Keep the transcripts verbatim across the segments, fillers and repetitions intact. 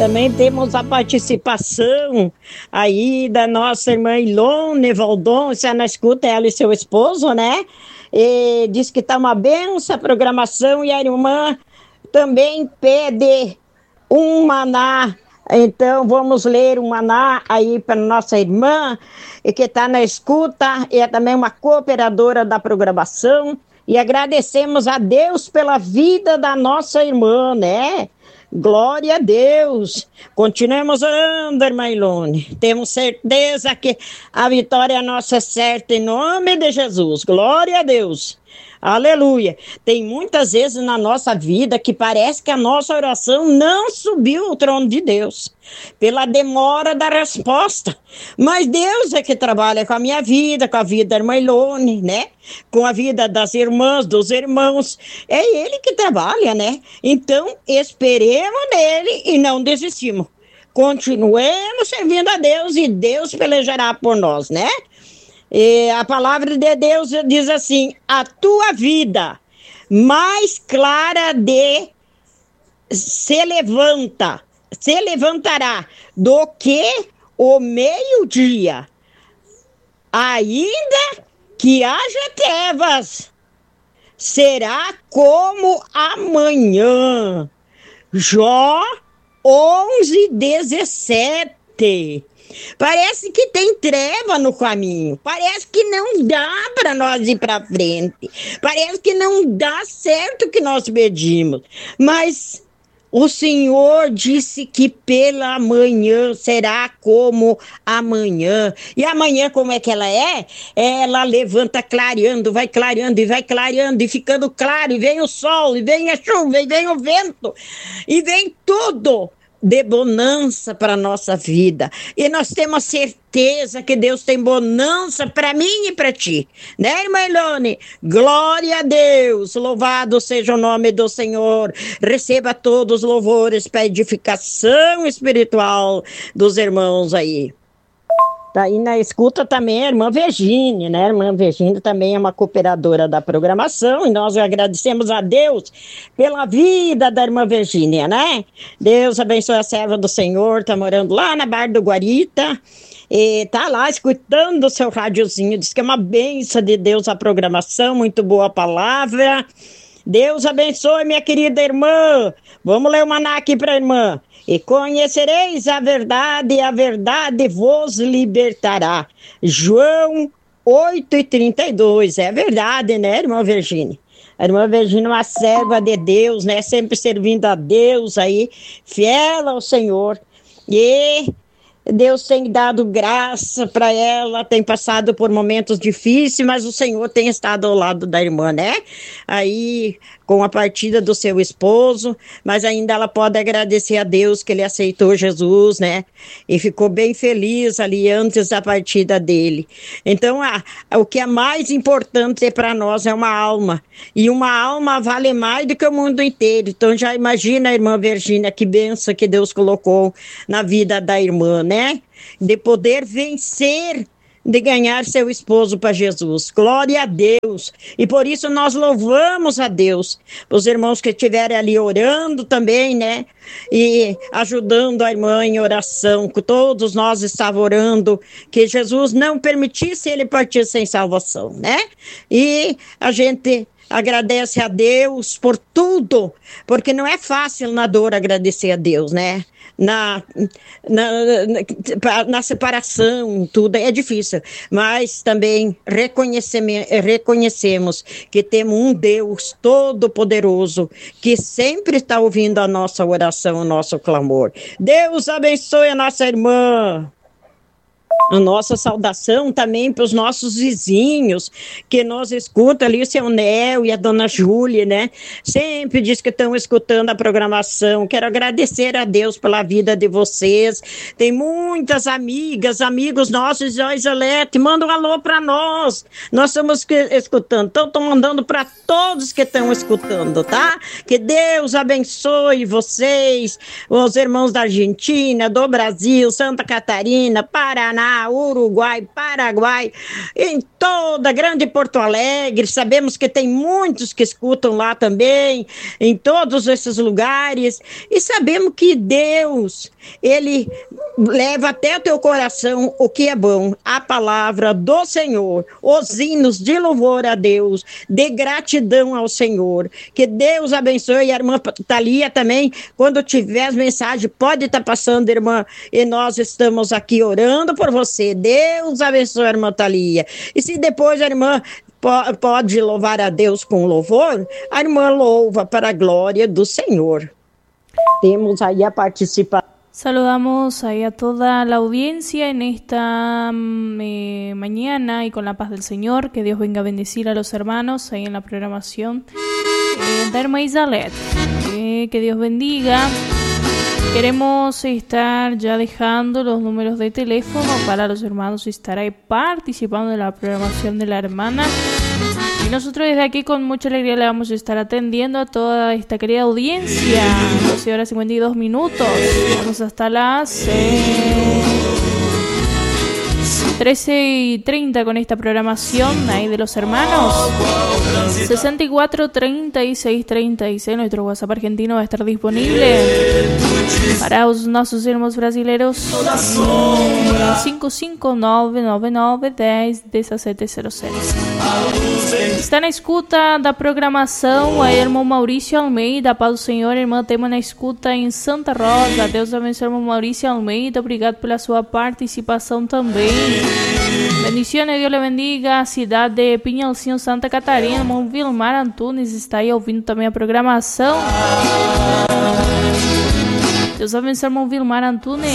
também temos a participação aí da nossa irmã Ilone Valdon, você na escuta, ela e seu esposo, né? E diz que tá uma benção a programação e a irmã também pede um maná. Então vamos ler um maná aí para nossa irmã e que está na escuta e é também uma cooperadora da programação. E agradecemos a Deus pela vida da nossa irmã, né? Glória a Deus. Continuemos orando, irmã Ilone. Temos certeza que a vitória nossa é certa em nome de Jesus. Glória a Deus. Aleluia. Tem muitas vezes na nossa vida que parece que a nossa oração não subiu ao trono de Deus, pela demora da resposta. Mas Deus é que trabalha com a minha vida, com a vida da irmã Ilone, né? Com a vida das irmãs, dos irmãos. É Ele que trabalha, né? Então, esperemos nele e não desistimos. Continuemos servindo a Deus e Deus pelejará por nós, né? E a palavra de Deus diz assim: a tua vida mais clara de se levanta, se levantará do que o meio-dia, ainda que haja trevas, será como amanhã. Jó onze, dezessete. Parece que tem treva no caminho, parece que não dá para nós ir para frente, parece que não dá certo o que nós pedimos, mas o Senhor disse que pela manhã será como amanhã. E amanhã como é que ela é? Ela levanta clareando, vai clareando e vai clareando e ficando claro, e vem o sol, e vem a chuva, e vem o vento, e vem tudo de bonança para a nossa vida. E nós temos certeza que Deus tem bonança para mim e para ti. Né, irmã Ilone? Glória a Deus. Louvado seja o nome do Senhor. Receba todos os louvores para a edificação espiritual dos irmãos aí. Tá aí na escuta também a irmã Virgínia, né? A irmã Virgínia também é uma cooperadora da programação e nós agradecemos a Deus pela vida da irmã Virgínia, né? Deus abençoe a serva do Senhor, tá morando lá na Barra do Guarita e tá lá escutando o seu rádiozinho, diz que é uma bênção de Deus a programação, muito boa palavra. Deus abençoe, minha querida irmã. Vamos ler o maná aqui para a irmã. E conhecereis a verdade, e a verdade vos libertará. João oito e trinta e dois. É verdade, né, irmã Virgínia? A irmã Virgínia é uma serva de Deus, né? Sempre servindo a Deus aí, fiel ao Senhor. E Deus tem dado graça para ela, tem passado por momentos difíceis, mas o Senhor tem estado ao lado da irmã, né? Aí, com a partida do seu esposo, mas ainda ela pode agradecer a Deus que ele aceitou Jesus, né? E ficou bem feliz ali antes da partida dele. Então, a, o que é mais importante para nós é uma alma. E uma alma vale mais do que o mundo inteiro. Então, já imagina a irmã Virgínia, que bênção que Deus colocou na vida da irmã, né? De poder vencer, de ganhar seu esposo para Jesus. Glória a Deus. E por isso nós louvamos a Deus. Os irmãos que estiverem ali orando também, né? E ajudando a irmã em oração. Todos nós estávamos orando que Jesus não permitisse ele partir sem salvação, né? E a gente agradece a Deus por tudo, porque não é fácil na dor agradecer a Deus, né? Na, na, na, na separação, tudo é difícil, mas também reconhecemos, reconhecemos que temos um Deus todo-poderoso que sempre está ouvindo a nossa oração, o nosso clamor. Deus abençoe a nossa irmã. A nossa saudação também para os nossos vizinhos que nos escutam ali, o seu Nel e a dona Júlia, né? Sempre diz que estão escutando a programação. Quero agradecer a Deus pela vida de vocês. Tem muitas amigas, amigos nossos, Isolete, manda um alô para nós. Nós estamos escutando. Então, estou mandando para todos que estão escutando, tá? Que Deus abençoe vocês, os irmãos da Argentina, do Brasil, Santa Catarina, Paraná, Paraná, Uruguai, Paraguai, em toda a grande Porto Alegre. Sabemos que tem muitos que escutam lá também, em todos esses lugares. E sabemos que Deus, Ele leva até o teu coração o que é bom, a palavra do Senhor, os hinos de louvor a Deus, de gratidão ao Senhor. Que Deus abençoe a irmã Thalia também. Quando tiver as mensagens, pode estar passando, irmã, e nós estamos aqui orando por você. Deus abençoe a irmã Thalia. E se depois a irmã pode louvar a Deus com louvor, a irmã louva para a glória do Senhor. Temos aí a participação. Saludamos ahí a toda la audiencia en esta eh, mañana y con la paz del Señor. Que Dios venga a bendecir a los hermanos ahí en la programación eh, de Herma Isalet. Eh, que Dios bendiga. Queremos estar ya dejando los números de teléfono para los hermanos estar ahí participando de la programación de la hermana. Y nosotros desde aquí con mucha alegría le vamos a estar atendiendo a toda esta querida audiencia. doce horas cincuenta y dos minutos. Vamos hasta las eh, trece y treinta con esta programación ahí de los hermanos. sesenta y cuatro, treinta y seis, treinta y seis. Nuestro WhatsApp argentino va a estar disponible para os nossos irmãos brasileiros. cinco cinco nove nove nove dez dezessete zero zero. Está na escuta da programação a irmão Maurício Almeida. Paz do Senhor, irmã. Temos na escuta em Santa Rosa. Deus abençoe, irmão Maurício Almeida. Obrigado pela sua participação também. Bendiciones, Deus le bendiga. A cidade de Pinhalzinho, Santa Catarina. Irmão Vilmar Antunes está aí ouvindo também a programação. Deus abençoe, irmão Vilmar Antunes.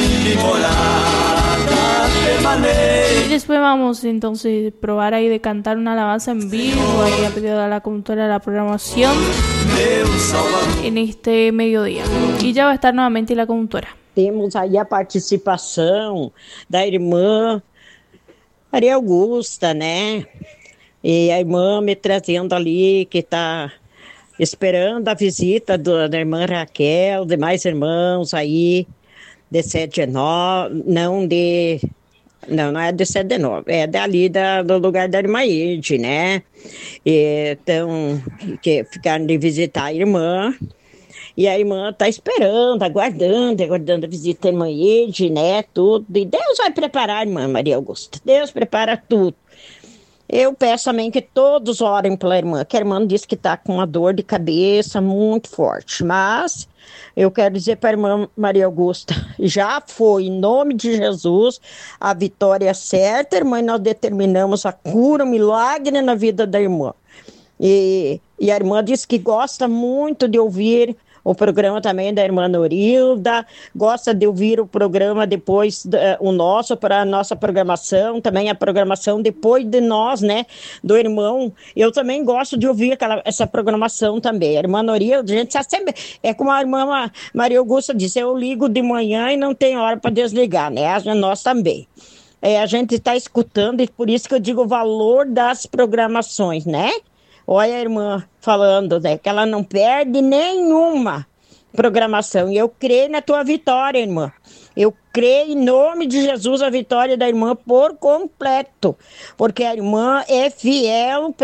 Y después vamos entonces a probar ahí de cantar una alabanza en vivo ahí a pedido de la conductora de la programación en este mediodía. Y ya va a estar nuevamente la conductora. Temos aí a participação da irmã Maria Augusta, né? E a irmã me trazendo ali que está esperando a visita do, da irmã Raquel, demais irmãos aí de sete nove, não de... Não, não é de sete nove, é dali da, do lugar da irmã Ide, né? E, então, que ficaram de visitar a irmã. E a irmã está esperando, aguardando, aguardando a visita da irmã Ide, né? Tudo. E Deus vai preparar, irmã Maria Augusta. Deus prepara tudo. Eu peço também que todos orem pela irmã, que a irmã disse que está com uma dor de cabeça muito forte, mas eu quero dizer para a irmã Maria Augusta, já foi, em nome de Jesus, a vitória certa, irmã, e nós determinamos a cura, o milagre na vida da irmã. E, e a irmã disse que gosta muito de ouvir o programa também da irmã Norilda, gosta de ouvir o programa depois, uh, o nosso, para a nossa programação, também a programação depois de nós, né, do irmão. Eu também gosto de ouvir aquela, essa programação também. A irmã Norilda, a gente já sempre, é como a irmã Maria Augusta disse, eu ligo de manhã e não tem hora para desligar, né, nós também. É, a gente está escutando e por isso que eu digo o valor das programações, né? Olha a irmã falando, né, que ela não perde nenhuma programação. E eu creio na tua vitória, irmã. Eu creio em nome de Jesus a vitória da irmã por completo. Porque a irmã é fiel